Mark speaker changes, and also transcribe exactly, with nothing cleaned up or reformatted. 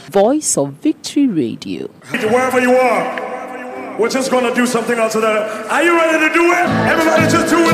Speaker 1: Voice of Victory Radio.
Speaker 2: Wherever you are, we're just going to do something else. Are you ready to do it? Everybody just do it.